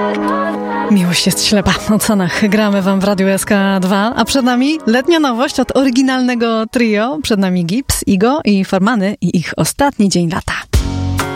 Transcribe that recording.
Miłość jest ślepa. O cenach gramy wam w Radiu SK2, a przed nami letnia nowość od oryginalnego trio. Przed nami Gibbs, Igo i Formany i ich ostatni dzień lata.